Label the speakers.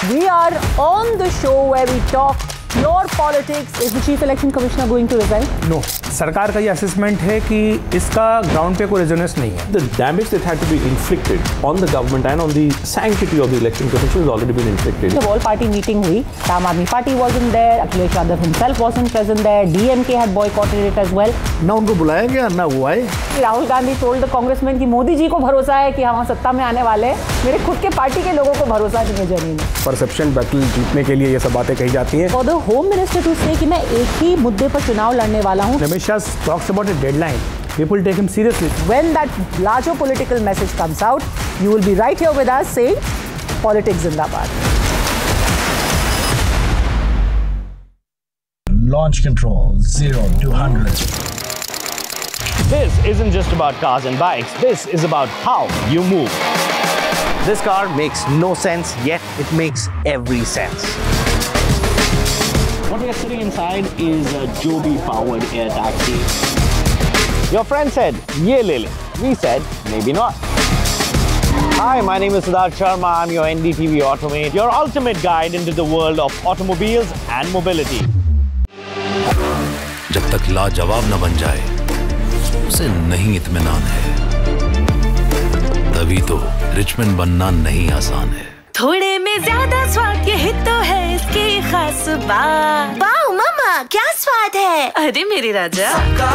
Speaker 1: We are on the show where we talk your politics. Is the Chief Election Commissioner going to resign?
Speaker 2: No. सरकार का ये assessment है कि इसका ground पे कोई रेजोनेंस नहीं है.
Speaker 3: The damage that had to be inflicted on the government and on the sanctity of the election commission has already been inflicted.
Speaker 1: The all-party meeting हुई. Aam Aadmi Party wasn't there. Akhilesh Yadav himself wasn't present there. DMK had boycotted it as well.
Speaker 4: ना उनको बुलाया गया ना वो आए.
Speaker 1: Rahul Gandhi told the congressman कि मोदी जी को भरोसा है कि हम सत्ता में आने वाले हैं. मेरे खुद के पार्टी के लोगों को भरोसा नहीं है जमीन में.
Speaker 2: परसेप्शन बैटल जीतने के लिए ये सब बातें कही जाती हैं.
Speaker 1: For the Home Minister to say कि मैं एक ही मुद्दे पर चुनाव लड़ने वाला हूँ.
Speaker 2: Ramesh Shah talks about a deadline. People take him seriously.
Speaker 1: When that larger political message comes out, you will be right here with us saying, politics zindabad.
Speaker 4: Launch control 0 to 100.
Speaker 5: This isn't just about cars and bikes. This is about how you move.
Speaker 6: This car makes no sense, yet it makes every sense.
Speaker 5: What we are sitting inside is a Joby-powered air taxi. Your friend said, "Ye le le." We said, "Maybe not." Hi, my name is Siddharth Sharma. I'm your NDTV Automate, your ultimate guide into the world of automobiles and mobility.
Speaker 7: जब तक लाजवाब न बन जाए, उसे नहीं इत्मीनान है. तभी तो रिचमंड बनना नहीं आसान है.
Speaker 8: थोड़े में ज्यादा स्वाद, यही तो है इसकी खास बात. वाओ मामा, क्या स्वाद है. अरे मेरे राजा.